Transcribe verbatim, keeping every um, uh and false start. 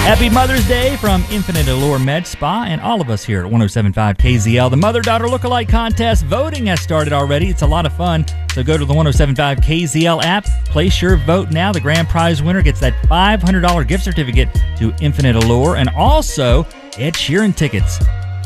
Happy Mother's Day from Infinite Allure Med Spa and all of us here at one oh seven point five K Z L. The Mother-Daughter Lookalike Contest voting has started already. It's a lot of fun. So go to the one oh seven point five K Z L app, place your vote now. The grand prize winner gets that five hundred dollars gift certificate to Infinite Allure and also Ed Sheeran tickets.